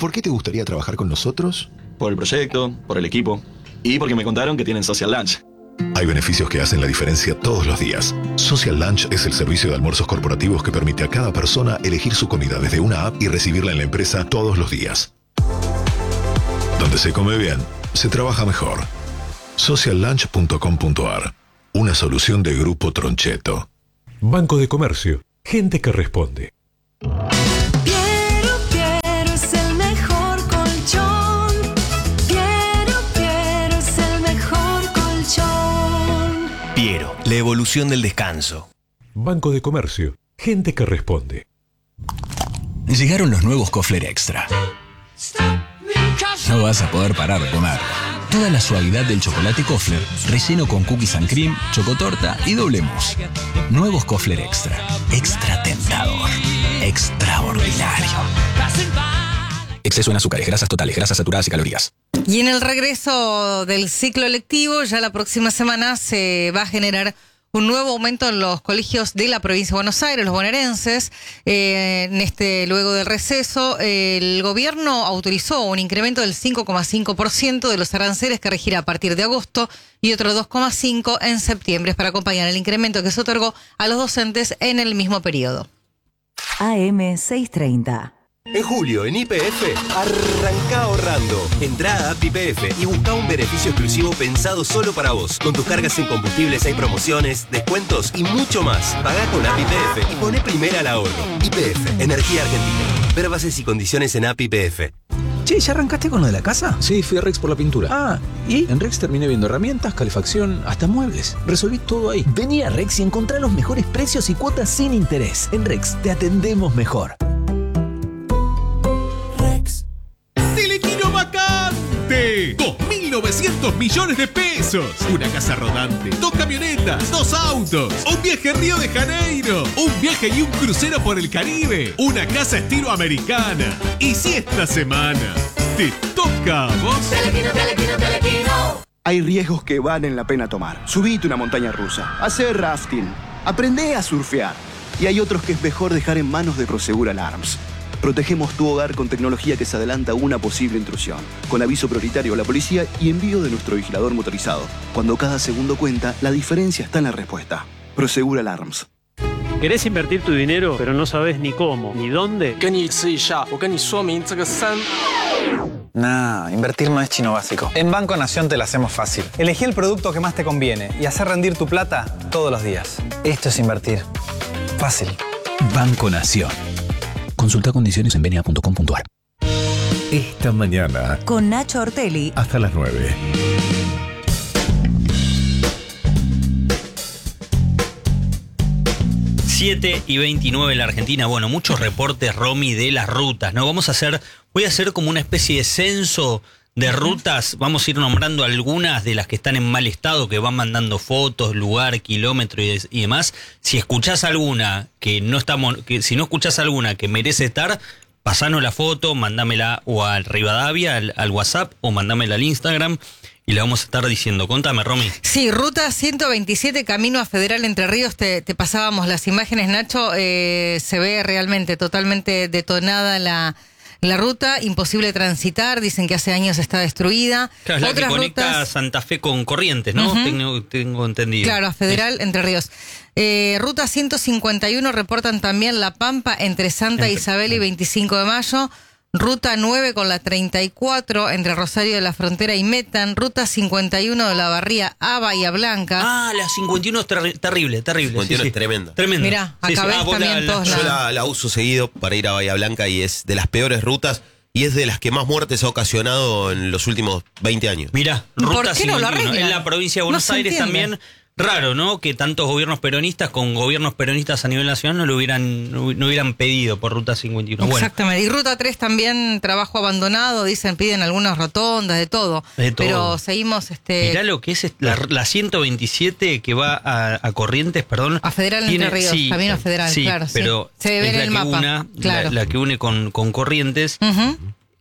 ¿por qué te gustaría trabajar con nosotros? Por el proyecto, por el equipo y porque me contaron que tienen Social Lunch. Hay beneficios que hacen la diferencia todos los días. Social Lunch es el servicio de almuerzos corporativos que permite a cada persona elegir su comida desde una app y recibirla en la empresa todos los días. Donde se come bien, se trabaja mejor. Sociallunch.com.ar. Una solución de Grupo Troncheto. Banco de Comercio. Gente que responde. Piero es el mejor colchón. Piero es el mejor colchón. Piero, la evolución del descanso. Banco de Comercio. Gente que responde. Llegaron los nuevos Kofler Extra. No vas a poder parar de comer. Toda la suavidad del chocolate Kofler, relleno con cookies and cream, chocotorta y doble mousse. Nuevos Kofler Extra. Extra tentador. Extraordinario. Exceso en azúcares, grasas totales, grasas saturadas y calorías. Y en el regreso del ciclo lectivo, ya la próxima semana se va a generar un nuevo aumento en los colegios de la provincia de Buenos Aires, los bonaerenses. Luego del receso, el gobierno autorizó un incremento del 5,5% de los aranceles que regirá a partir de agosto y otro 2,5% en septiembre para acompañar el incremento que se otorgó a los docentes en el mismo periodo. AM 630. En julio, en YPF, arranca ahorrando. Entrá a App YPF y busca un beneficio exclusivo pensado solo para vos. Con tus cargas en combustibles hay promociones, descuentos y mucho más. Pagá con App YPF y poné primera al ahorro. YPF, Energía Argentina. Ver bases y condiciones en App YPF. Che, ¿ya arrancaste con lo de la casa? Sí, fui a Rex por la pintura. Ah, ¿y? En Rex terminé viendo herramientas, calefacción, hasta muebles. Resolví todo ahí. Vení a Rex y encontrá los mejores precios y cuotas sin interés. En Rex te atendemos mejor. ¡Telequino vacante! 2.900 millones de pesos. Una casa rodante, 2 camionetas, 2 autos, un viaje a Río de Janeiro, un viaje y un crucero por el Caribe, una casa estilo americana. Y si esta semana te toca a vos... Telequino. Hay riesgos que valen la pena tomar. Subite una montaña rusa, hacer rafting, aprendé a surfear. Y hay otros que es mejor dejar en manos de Prosegur Alarms. Protegemos tu hogar con tecnología que se adelanta a una posible intrusión, con aviso prioritario a la policía y envío de nuestro vigilador motorizado. Cuando cada segundo cuenta, la diferencia está en la respuesta. Prosegur Alarms. ¿Querés invertir tu dinero, pero no sabes ni cómo, ni dónde? Nah, invertir no es chino básico. En Banco Nación te lo hacemos fácil. Elegí el producto que más te conviene y hacer rendir tu plata todos los días. Esto es invertir. Fácil. Banco Nación. Consulta condiciones en bna.com.ar. Esta mañana. Con Nacho Ortelli. Hasta las 9. Siete y 29 en la Argentina. Bueno, muchos reportes, Romy, de las rutas, ¿no? Voy a hacer como una especie de censo de rutas. Vamos a ir nombrando algunas de las que están en mal estado, que van mandando fotos, lugar, kilómetro y demás. Si escuchás alguna si no escuchás alguna que merece estar, pasanos la foto, mandámela o al Rivadavia, al WhatsApp, o mandámela al Instagram y la vamos a estar diciendo. Contame, Romy. Sí, ruta 127, camino a Federal Entre Ríos. Te pasábamos las imágenes, Nacho. Se ve realmente totalmente detonada la ruta, imposible transitar, dicen que hace años está destruida. Claro, es la que conecta Santa Fe con Corrientes, ¿no? Tengo entendido. Claro, a Federal Entre Ríos. Ruta 151 reportan también La Pampa entre Santa Isabel y 25 de Mayo. Ruta 9 con la 34 entre Rosario de la Frontera y Metan. Ruta 51 de la Barría a Bahía Blanca. Ah, la 51 es terrible. 51 es tremenda. Mirá, acá ves también todos Yo la uso seguido para ir a Bahía Blanca y es de las peores rutas y es de las que más muertes ha ocasionado en los últimos 20 años. Mirá, ruta ¿por qué no lo 51 arreglan? en la provincia de Buenos Aires también. Raro, ¿no? Que tantos gobiernos peronistas con gobiernos peronistas a nivel nacional no hubieran pedido por Ruta 51. Exactamente. Bueno. Y Ruta 3 también, trabajo abandonado, piden algunas rotondas, de todo. Pero seguimos... Mirá lo que es la 127 que va a Corrientes, perdón. A Federal Entre Ríos, camino a Federal, sí, claro. Pero se ve en el mapa. La que une con Corrientes.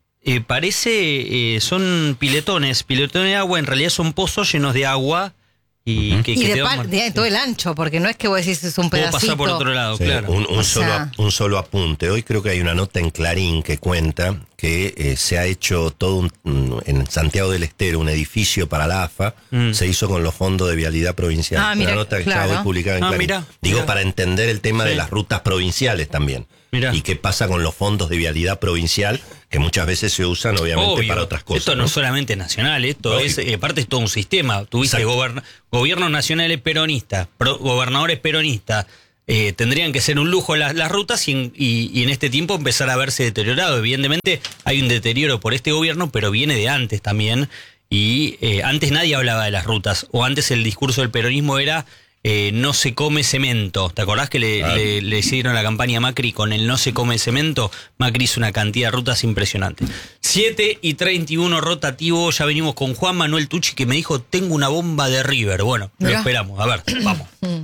Parece, son piletones de agua, en realidad son pozos llenos de agua Y de todo el ancho, porque no es que vos decís es un pedacito. Pasar por otro lado, sí, claro. Un solo apunte. Hoy creo que hay una nota en Clarín que cuenta que se ha hecho todo en Santiago del Estero un edificio para la AFA, se hizo con los fondos de vialidad provincial. Mira, una nota que está hoy publicada en Clarín. Digo, para entender el tema de las rutas provinciales también. Mirá. Y qué pasa con los fondos de vialidad provincial, que muchas veces se usan obviamente para otras cosas. Esto no es solamente nacional, esto es, aparte es todo un sistema. Tuviste gobiernos nacionales peronistas, gobernadores peronistas, tendrían que ser un lujo las rutas y en este tiempo empezar a verse deteriorado. Evidentemente hay un deterioro por este gobierno, pero viene de antes también. Y antes nadie hablaba de las rutas, o antes el discurso del peronismo era... no se come cemento. ¿Te acordás que le hicieron la campaña a Macri con el no se come cemento? Macri hizo una cantidad de rutas impresionante. 7:31 rotativo. Ya venimos con Juan Manuel Tucci, que me dijo: tengo una bomba de River. Bueno, lo esperamos. A ver, vamos.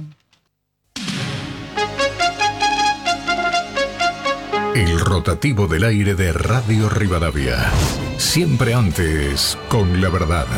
El rotativo del aire de Radio Rivadavia. Siempre antes con la verdad.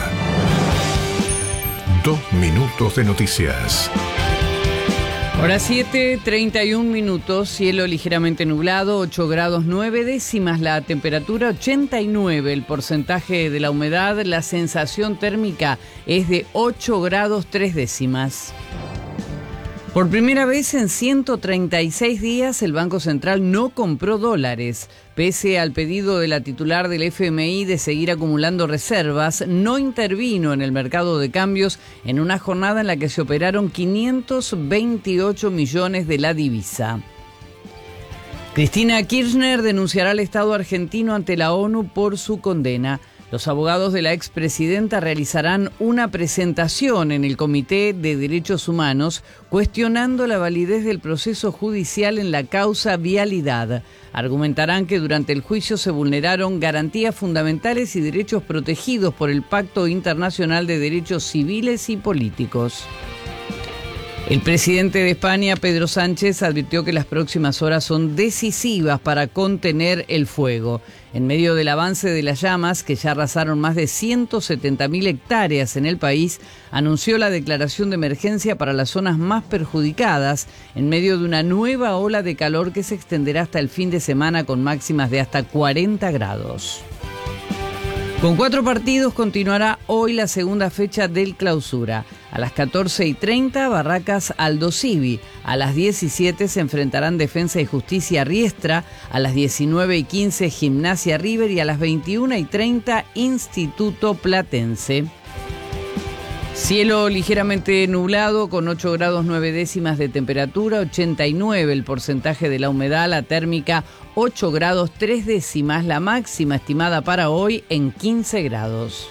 2 minutos de noticias. Hora 7:31 minutos, cielo ligeramente nublado, 8 grados 9 décimas la temperatura, 89 el porcentaje de la humedad, la sensación térmica es de 8 grados 3 décimas. Por primera vez en 136 días el Banco Central no compró dólares. Pese al pedido de la titular del FMI de seguir acumulando reservas, no intervino en el mercado de cambios en una jornada en la que se operaron 528 millones de la divisa. Cristina Kirchner denunciará al Estado argentino ante la ONU por su condena. Los abogados de la expresidenta realizarán una presentación en el Comité de Derechos Humanos cuestionando la validez del proceso judicial en la causa Vialidad. Argumentarán que durante el juicio se vulneraron garantías fundamentales y derechos protegidos por el Pacto Internacional de Derechos Civiles y Políticos. El presidente de España, Pedro Sánchez, advirtió que las próximas horas son decisivas para contener el fuego. En medio del avance de las llamas, que ya arrasaron más de 170.000 hectáreas en el país, anunció la declaración de emergencia para las zonas más perjudicadas, en medio de una nueva ola de calor que se extenderá hasta el fin de semana con máximas de hasta 40 grados. Con 4 partidos continuará hoy la segunda fecha del Clausura. A las 14:30, Barracas Aldosivi. A las 17 se enfrentarán Defensa y Justicia Riestra. A las 19:15, Gimnasia River. Y a las 21:30, Instituto Platense. Cielo ligeramente nublado con 8 grados 9 décimas de temperatura, 89 el porcentaje de la humedad, la térmica 8 grados 3 décimas, la máxima estimada para hoy en 15 grados.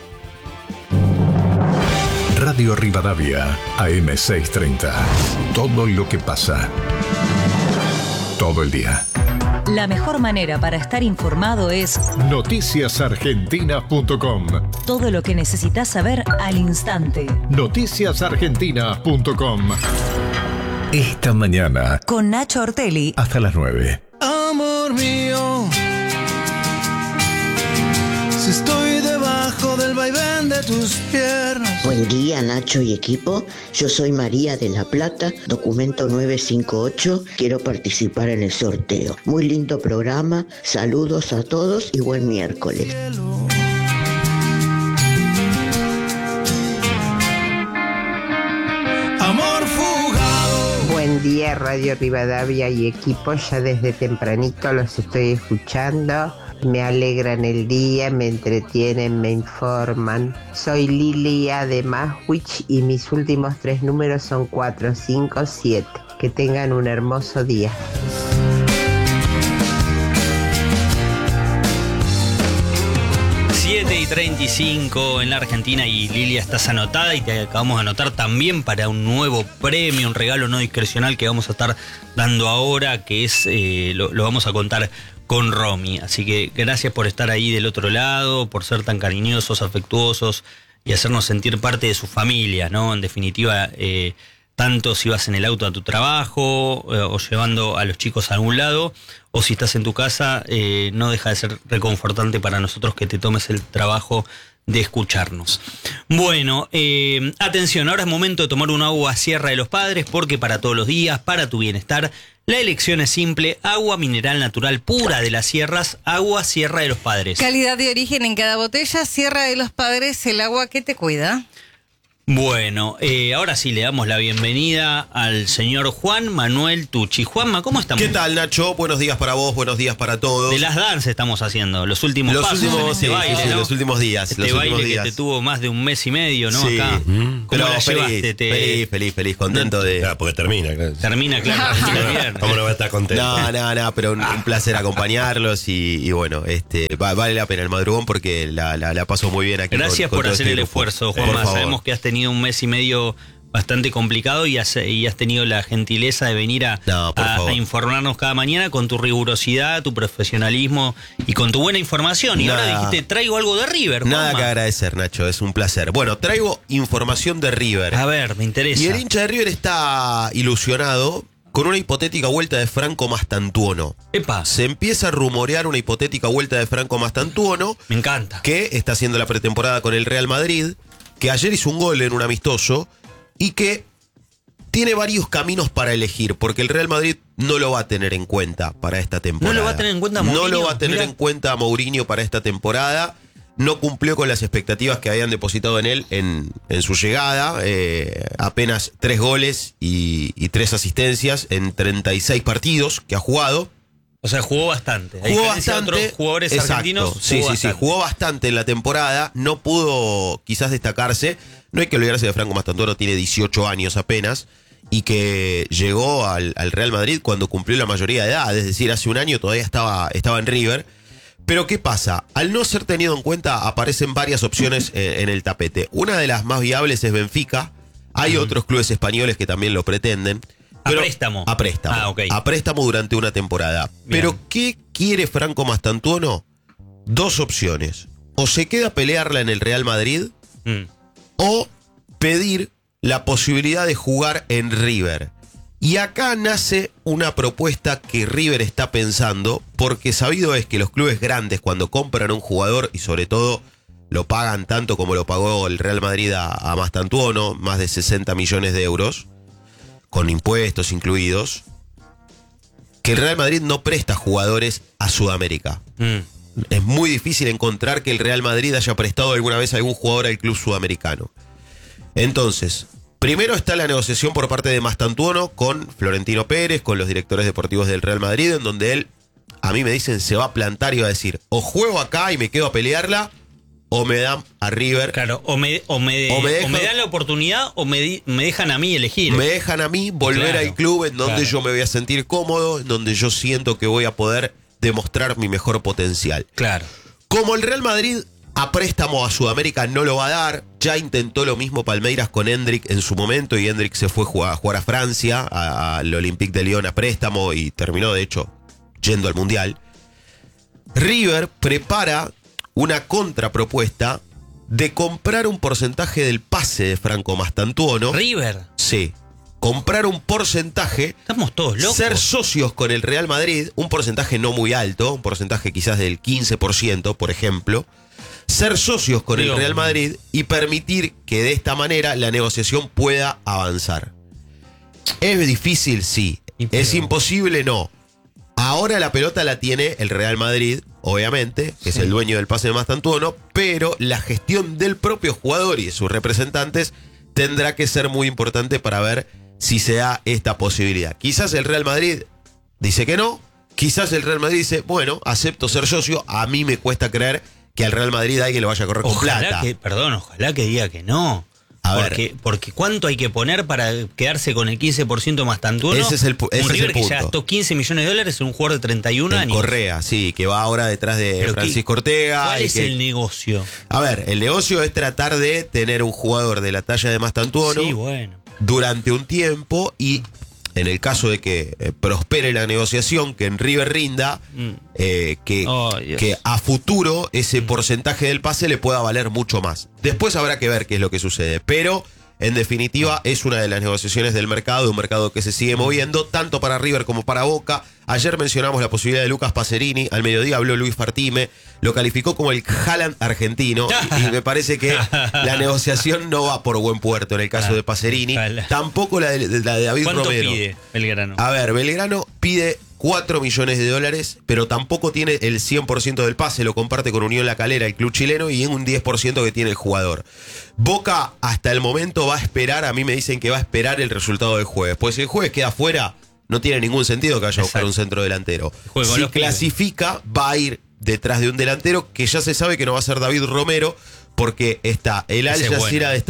Radio Rivadavia, AM630. Todo lo que pasa. Todo el día. La mejor manera para estar informado es noticiasargentina.com. Todo lo que necesitas saber al instante. Noticiasargentina.com. Esta mañana con Nacho Ortelli hasta las 9. Amor mío, si estoy debajo del vaivén de tus piernas. Buen día, Nacho y equipo. Yo soy María de La Plata, documento 958. Quiero participar en el sorteo. Muy lindo programa. Saludos a todos y buen miércoles. Amor fugado. Buen día, Radio Rivadavia y equipo. Ya desde tempranito los estoy escuchando. Me alegran el día, me entretienen, me informan. Soy Lilia de Maswich y mis últimos 3 números son 457. Que tengan un hermoso día. Y 35 en la Argentina y Lilia, estás anotada y te acabamos de anotar también para un nuevo premio, un regalo no discrecional que vamos a estar dando ahora, que es lo vamos a contar con Romy. Así que gracias por estar ahí del otro lado, por ser tan cariñosos, afectuosos y hacernos sentir parte de su familia, ¿no? En definitiva, tanto si vas en el auto a tu trabajo o llevando a los chicos a algún lado, o si estás en tu casa, no deja de ser reconfortante para nosotros que te tomes el trabajo de escucharnos. Bueno, atención, ahora es momento de tomar un agua Sierra de los Padres, porque para todos los días, para tu bienestar, la elección es simple: agua mineral natural pura de las sierras, agua Sierra de los Padres. Calidad de origen en cada botella, Sierra de los Padres, el agua que te cuida. Bueno, ahora sí le damos la bienvenida al señor Juan Manuel Tucci. Juanma, ¿cómo estamos? ¿Qué tal, Nacho? Buenos días para vos, buenos días para todos. De las danzas estamos haciendo, los últimos pasos en este baile, ¿no? Los últimos días. Este baile que te tuvo más de un mes y medio, ¿no? Sí. Acá. ¿Cómo la llevaste? Feliz, contento de... Claro, porque termina. Termina, claro. ¿Cómo no va a estar contento? No, pero un placer acompañarlos y bueno, vale la pena el madrugón porque la paso muy bien aquí. Gracias con por todo hacer el grupo. esfuerzo, Juanma. Sabemos que has tenido un mes y medio bastante complicado y has tenido la gentileza de venir a informarnos cada mañana con tu rigurosidad, tu profesionalismo y con tu buena información. Y ahora dijiste, traigo algo de River, Juanma. Nada que agradecer, Nacho, es un placer. Bueno, traigo información de River. A ver, me interesa. Y el hincha de River está ilusionado con una hipotética vuelta de Franco Mastantuono. ¡Epa! Se empieza a rumorear una hipotética vuelta de Franco Mastantuono. Me encanta. Que está haciendo la pretemporada con el Real Madrid, que ayer hizo un gol en un amistoso y que tiene varios caminos para elegir, porque el Real Madrid no lo va a tener en cuenta para esta temporada. ¿No lo va a tener en cuenta a Mourinho? No lo va a tener en cuenta a Mourinho para esta temporada. No cumplió con las expectativas que habían depositado en él en su llegada. Apenas 3 goles y 3 asistencias en 36 partidos que ha jugado. O sea, jugó bastante. Jugó bastante. Otros jugadores argentinos. Sí, jugó bastante en la temporada. No pudo quizás destacarse. No hay que olvidarse de Franco Mastantuono, tiene 18 años apenas. Y que llegó al Real Madrid cuando cumplió la mayoría de edad. Es decir, hace un año todavía estaba en River. Pero ¿qué pasa? Al no ser tenido en cuenta, aparecen varias opciones en el tapete. Una de las más viables es Benfica. Hay otros clubes españoles que también lo pretenden. Pero, a préstamo. Okay. A préstamo durante una temporada. Bien. Pero ¿qué quiere Franco Mastantuono? 2 opciones. O se queda a pelearla en el Real Madrid o pedir la posibilidad de jugar en River. Y acá nace una propuesta que River está pensando, porque sabido es que los clubes grandes cuando compran a un jugador y sobre todo lo pagan tanto como lo pagó el Real Madrid a Mastantuono, más de 60 millones de euros, con impuestos incluidos, que el Real Madrid no presta jugadores a Sudamérica. Es muy difícil encontrar que el Real Madrid haya prestado alguna vez a algún jugador al club sudamericano. Entonces, primero está la negociación por parte de Mastantuono con Florentino Pérez, con los directores deportivos del Real Madrid, en donde él, a mí me dicen, se va a plantar y va a decir, o juego acá y me quedo a pelearla, o me dan a River. Claro, o me dan la oportunidad o me dejan a mí elegir. Me dejan a mí volver al club en donde yo me voy a sentir cómodo, en donde yo siento que voy a poder demostrar mi mejor potencial. Claro. Como el Real Madrid a préstamo a Sudamérica no lo va a dar, ya intentó lo mismo Palmeiras con Hendrik en su momento y Hendrik se fue a jugar a Francia, al Olympique de Lyon a préstamo y terminó de hecho yendo al Mundial. River prepara una contrapropuesta de comprar un porcentaje del pase de Franco Mastantuono. ¿River? Sí. Comprar un porcentaje. Estamos todos locos. Ser socios con el Real Madrid, un porcentaje no muy alto, un porcentaje quizás del 15%, por ejemplo. Ser socios con el Real Madrid y permitir que de esta manera la negociación pueda avanzar. ¿Es difícil? Sí. ¿Es imposible? No. Ahora la pelota la tiene el Real Madrid, obviamente, que es el dueño del pase de Mastantuono, pero la gestión del propio jugador y de sus representantes tendrá que ser muy importante para ver si se da esta posibilidad. Quizás el Real Madrid dice que no, quizás el Real Madrid dice, bueno, acepto ser socio, a mí me cuesta creer que al Real Madrid alguien lo vaya a correr con plata. Ojalá que diga que no. Porque ¿cuánto hay que poner para quedarse con el 15% Mastantuono? Ese es el punto. Que ya gastó 15 millones de dólares en un jugador de 31 años. Correa, sí, que va ahora detrás de Francisco Ortega. ¿Cuál es el negocio? A ver, el negocio es tratar de tener un jugador de la talla de Mastantuono durante un tiempo y en el caso de que prospere la negociación, que en River rinda, que a futuro ese porcentaje del pase le pueda valer mucho más. Después habrá que ver qué es lo que sucede. Pero En definitiva, es una de las negociaciones del mercado, un mercado que se sigue moviendo, tanto para River como para Boca. Ayer mencionamos la posibilidad de Lucas Pacerini, al mediodía habló Luis Fartime, lo calificó como el Haaland argentino, y me parece que la negociación no va por buen puerto en el caso de Pacerini, tampoco la de David ¿Cuánto Romero. pide Belgrano? A ver, Belgrano pide 4 millones de dólares, pero tampoco tiene el 100% del pase, lo comparte con Unión La Calera, el club chileno, y en un 10% que tiene el jugador. Boca hasta el momento va a esperar, a mí me dicen que va a esperar el resultado del jueves, pues si el jueves queda fuera, no tiene ningún sentido que vaya a buscar un centro delantero. Si clasifica, va a ir detrás de un delantero que ya se sabe que no va a ser David Romero, porque está el Al Jazeera de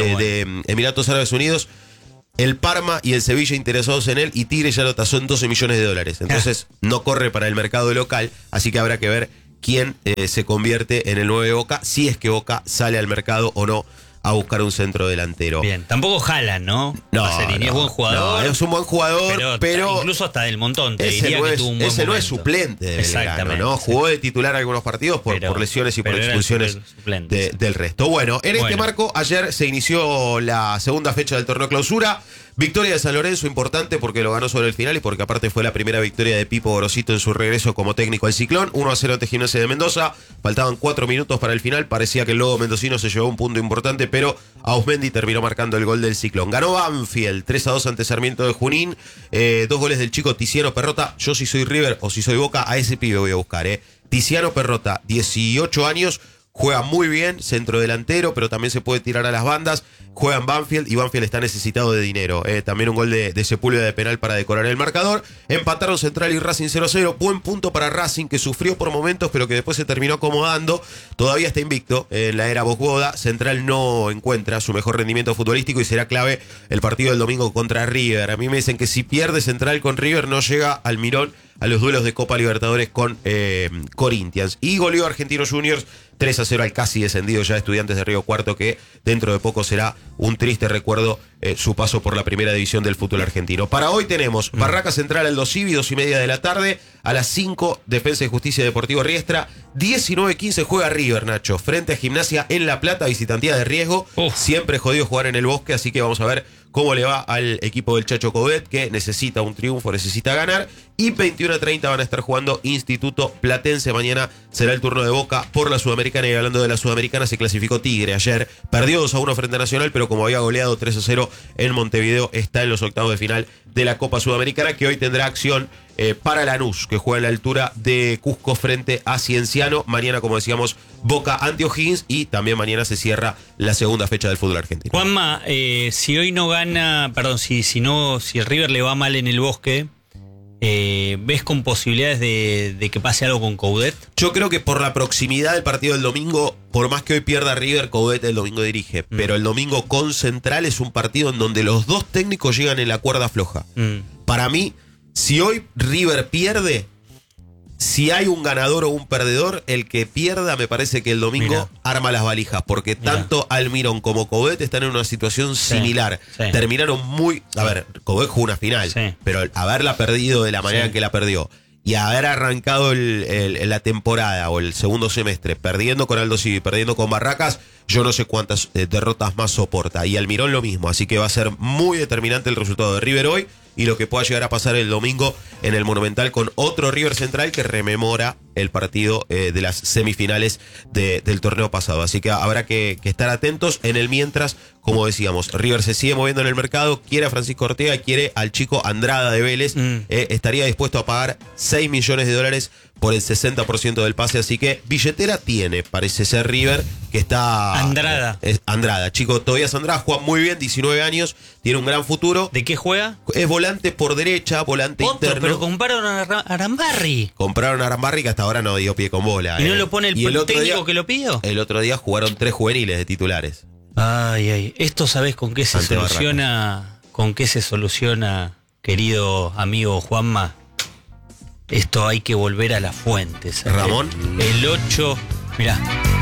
de Emiratos Árabes Unidos, el Parma y el Sevilla interesados en él, y Tigre ya lo tasó en 12 millones de dólares. Entonces no corre para el mercado local, así que habrá que ver quién se convierte en el 9 de Boca, si es que Boca sale al mercado o no a buscar un centro delantero. Bien, tampoco jalan, ¿no? No, Pacerini es buen jugador. No, es un buen jugador, pero incluso hasta del montón, te ese diría no que es, tuvo un buen ese no es momento. suplente de Belgrano, Exactamente, ¿no? sí. Jugó de titular algunos partidos por lesiones y por pero era expulsiones el suplente. del resto. Bueno, en este marco, ayer se inició la segunda fecha del torneo clausura. Victoria de San Lorenzo, importante porque lo ganó sobre el final y porque aparte fue la primera victoria de Pipo Gorosito en su regreso como técnico al Ciclón. 1-0 ante Gimnasia de Mendoza. Faltaban 4 minutos para el final. Parecía que el lobo mendocino se llevó un punto importante, pero Ausmendi terminó marcando el gol del Ciclón. Ganó Banfield 3-2 ante Sarmiento de Junín. 2 goles del chico Tiziano Perrota. Yo si soy River o si soy Boca, a ese pibe voy a buscar. Tiziano Perrota, 18 años. Juega muy bien, centro delantero, pero también se puede tirar a las bandas. Juega en Banfield y Banfield está necesitado de dinero. También un gol de Sepúlveda de penal para decorar el marcador. Empataron Central y Racing 0-0. Buen punto para Racing, que sufrió por momentos, pero que después se terminó acomodando. Todavía está invicto en la era Bosboda. Central no encuentra su mejor rendimiento futbolístico y será clave el partido del domingo contra River. A mí me dicen que si pierde Central con River no llega al Mirón a los duelos de Copa Libertadores con Corinthians. Y goleó Argentinos Juniors 3-0 al casi descendido ya Estudiantes de Río Cuarto, que dentro de poco será un triste recuerdo su paso por la primera división del fútbol argentino. Para hoy tenemos Barraca Central Aldo Civi, 2:30 de la tarde. A las 5, Defensa y Justicia Deportivo Riestra. 19:15 juega River, Nacho, frente a Gimnasia en La Plata, visitantía de riesgo. Siempre jodido jugar en el Bosque, así que vamos a ver cómo le va al equipo del Chacho Coudet, que necesita un triunfo, necesita ganar. Y 21:30 van a estar jugando Instituto Platense. Mañana será el turno de Boca por la Sudamericana. Y hablando de la Sudamericana, se clasificó Tigre ayer. Perdió 2-1 frente a Nacional, pero como había goleado 3-0 en Montevideo, está en los octavos de final de la Copa Sudamericana, que hoy tendrá acción para Lanús, que juega en la altura de Cusco frente a Cienciano. Mañana, como decíamos, Boca ante O'Higgins, y también mañana se cierra la segunda fecha del fútbol argentino. Juanma, si hoy no gana, perdón, si el River le va mal en el Bosque, ¿ves con posibilidades de que pase algo con Coudet? Yo creo que por la proximidad del partido del domingo, por más que hoy pierda River, Coudet el domingo dirige, pero el domingo con Central es un partido en donde los dos técnicos llegan en la cuerda floja. Para mí, si hoy River pierde, si hay un ganador o un perdedor, el que pierda me parece que el domingo arma las valijas, porque tanto Almirón como Coudet están en una situación similar. Terminaron muy... A ver, Coudet jugó una final, pero al haberla perdido de la manera en que la perdió y haber arrancado la temporada o el segundo semestre perdiendo con Aldo Civi, perdiendo con Barracas, yo no sé cuántas derrotas más soporta. Y Almirón lo mismo, así que va a ser muy determinante el resultado de River hoy y lo que pueda llegar a pasar el domingo en el Monumental con otro River Central que rememora el partido de las semifinales del torneo pasado. Así que habrá que estar atentos. En el mientras, como decíamos, River se sigue moviendo en el mercado, quiere a Francisco Ortega, quiere al chico Andrada de Vélez, estaría dispuesto a pagar $6 millones por el 60% del pase, así que billetera tiene, parece ser River, que está... Andrada. Andrada, chico, todavía Andrada, juega muy bien, 19 años, tiene un gran futuro. ¿De qué juega? Es volante por derecha, volante interno. Pero compraron a Arambarri. Compraron a Arambarri, que hasta ahora no dio pie con bola. ¿Y no lo pone el técnico que lo pidió? El otro día jugaron 3 juveniles de titulares. Ay, esto sabés con qué se soluciona, querido amigo Juanma. Esto hay que volver a las fuentes. Ramón. El 8, mirá.